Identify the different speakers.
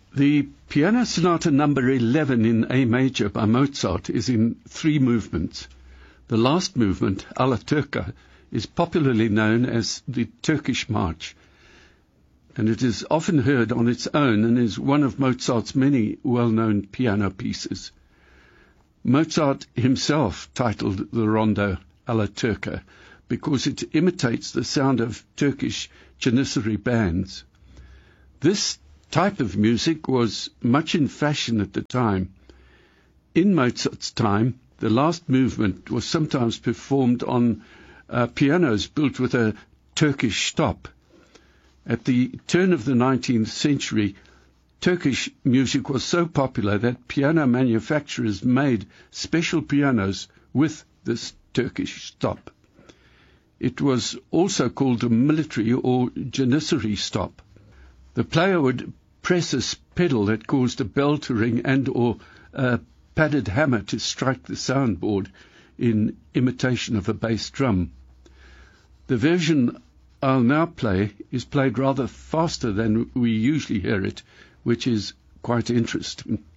Speaker 1: The Piano Sonata number 11 in A major by Mozart is in 3 movements. The last movement, Alla Turca, is popularly known as the Turkish March, and it is often heard on its own and is one of Mozart's many well-known piano pieces. Mozart himself titled the rondo Alla Turca because it imitates the sound of Turkish Janissary bands. This type of music was much in fashion at the time. In Mozart's time, the last movement was sometimes performed on pianos built with a Turkish stop. At the turn of the 19th century, Turkish music was so popular that piano manufacturers made special pianos with this Turkish stop. It was also called a military or janissary stop. The player would press a pedal that caused a bell to ring and or a padded hammer to strike the soundboard in imitation of a bass drum. The version I'll now play is played rather faster than we usually hear it, which is quite interesting.